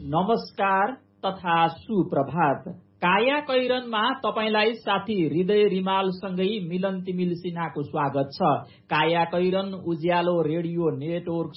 नमस्कार तथा सुप्रभात। काया कैरनमा तपाईलाई साथी हृदय रिमालसँगै मिलन तिमिल सिन्हाको स्वागत छ। काया कैरन उज्यालो रेडियो नेटवर्क